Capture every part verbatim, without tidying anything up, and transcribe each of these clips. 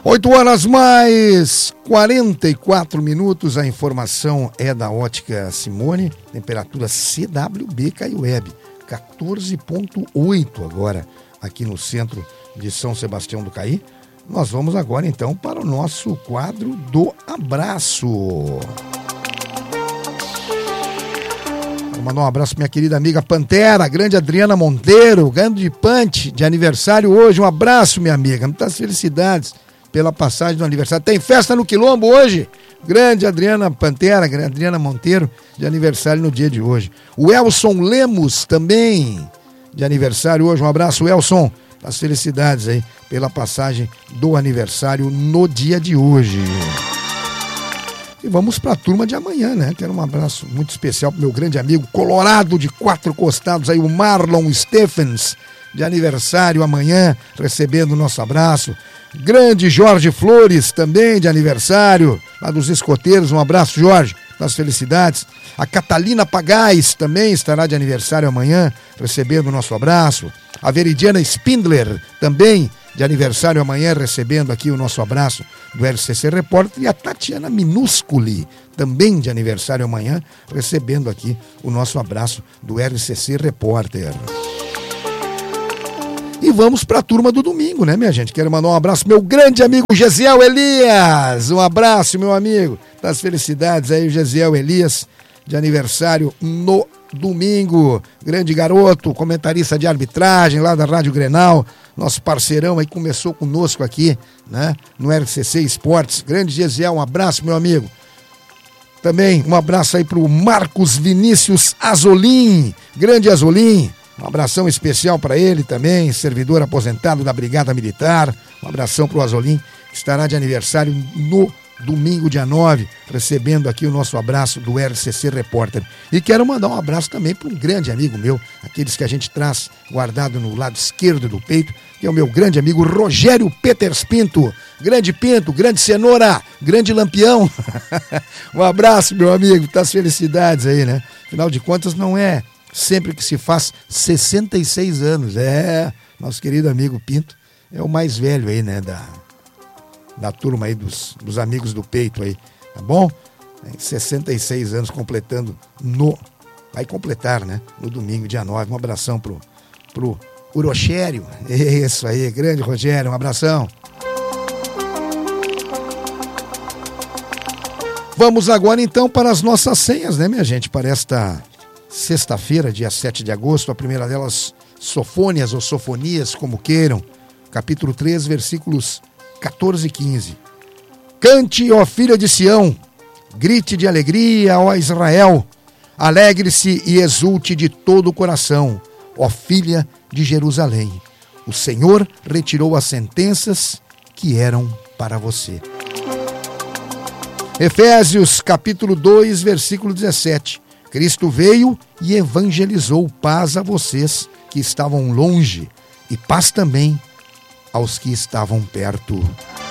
oito horas mais quarenta e quatro minutos, a informação é da Ótica Simone, temperatura C W B Caiueb, quatorze ponto oito agora aqui no centro de São Sebastião do Caí. Nós vamos agora então para o nosso quadro do abraço. Vou mandar um abraço para minha querida amiga Pantera, grande Adriana Monteiro, grande Pante, de aniversário hoje. Um abraço, minha amiga, muitas felicidades pela passagem do aniversário. Tem festa no Quilombo hoje? Grande Adriana Pantera, grande Adriana Monteiro, de aniversário no dia de hoje. O Elson Lemos também, de aniversário hoje. Um abraço, Elson. As felicidades aí pela passagem do aniversário no dia de hoje. E vamos para a turma de amanhã, né? Quero um abraço muito especial para meu grande amigo colorado de quatro costados aí, o Marlon Stephens, de aniversário amanhã, recebendo o nosso abraço. Grande Jorge Flores, também de aniversário, lá dos escoteiros. Um abraço, Jorge, das felicidades. A Catalina Pagais também estará de aniversário amanhã, recebendo o nosso abraço. A Veridiana Spindler, também de aniversário amanhã, recebendo aqui o nosso abraço do R C C Repórter. E a Tatiana Minusculi, também de aniversário amanhã, recebendo aqui o nosso abraço do R C C Repórter. E vamos para a turma do domingo, né, minha gente? Quero mandar um abraço pro meu grande amigo Gesiel Elias. Um abraço, meu amigo, das felicidades aí, o Gesiel Elias, de aniversário no domingo. Grande garoto, comentarista de arbitragem lá da Rádio Grenal, nosso parceirão aí, começou conosco aqui, né, no R C C Esportes. Grande Gesiel, um abraço, meu amigo. Também um abraço aí pro Marcos Vinícius Azolim, grande Azolim. Um abração especial para ele também, servidor aposentado da Brigada Militar. Um abração para o Azolim, que estará de aniversário no domingo, dia nove, recebendo aqui o nosso abraço do R C C Repórter. E quero mandar um abraço também para um grande amigo meu, aqueles que a gente traz guardado no lado esquerdo do peito, que é o meu grande amigo Rogério Peters Pinto. Grande Pinto, grande Cenoura, grande Lampião. Um abraço, meu amigo, tá as felicidades aí, né? Afinal de contas, não é sempre que se faz sessenta e seis anos. É, nosso querido amigo Pinto é o mais velho aí, né, da, da turma aí dos, dos amigos do peito aí, tá bom? Tem sessenta e seis anos completando no... Vai completar, né, no domingo, dia nove. Um abração pro, pro Rogério. Isso aí, grande Rogério, um abração. Vamos agora então para as nossas senhas, né, minha gente, para esta sexta-feira, dia sete de agosto, a primeira delas, Sofônias ou Sofonias, como queiram, capítulo três, versículos catorze e quinze. Cante, ó filha de Sião, grite de alegria, ó Israel, alegre-se e exulte de todo o coração, ó filha de Jerusalém. O Senhor retirou as sentenças que eram para você. Efésios, capítulo dois, versículo dezessete. Cristo veio e evangelizou paz a vocês que estavam longe e paz também aos que estavam perto.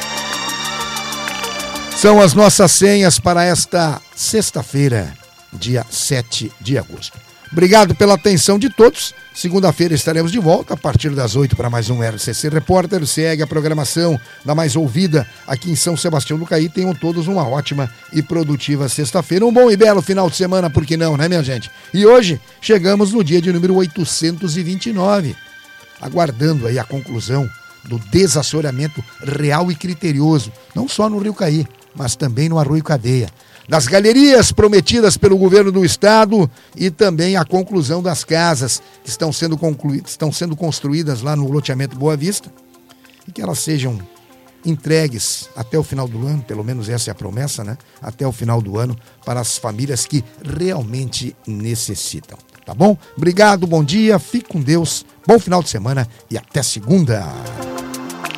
São as nossas senhas para esta sexta-feira, dia sete de agosto. Obrigado pela atenção de todos. Segunda-feira estaremos de volta a partir das oito para mais um R C C Repórter. Segue a programação da mais ouvida aqui em São Sebastião do Caí. Tenham todos uma ótima e produtiva sexta-feira. Um bom e belo final de semana, por que não, né, minha gente? E hoje chegamos no dia de número oitocentos e vinte e nove, aguardando aí a conclusão do desassoreamento real e criterioso, não só no Rio Caí, mas também no Arroio Cadeia, das galerias prometidas pelo governo do estado e também a conclusão das casas que estão sendo, concluídas, estão sendo construídas lá no loteamento Boa Vista e que elas sejam entregues até o final do ano, pelo menos essa é a promessa, né? Até o final do ano, para as famílias que realmente necessitam. Tá bom? Obrigado, bom dia, fique com Deus, bom final de semana e até segunda.